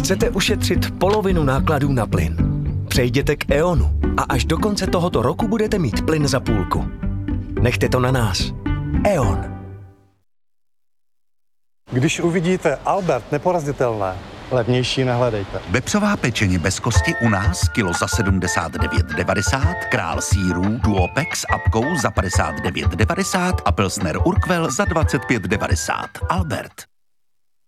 Chcete ušetřit polovinu nákladů na plyn? Přejděte k E.ONu a až do konce tohoto roku budete mít plyn za půlku. Nechte to na nás. E.ON. Když uvidíte Albert neporazitelné, levnější nehledejte. Vepřová pečeně bez kosti u nás kilo za 79,90, král sýrů Duopex s apkou za 59,90 a Pilsner Urquell za 25,90. Albert.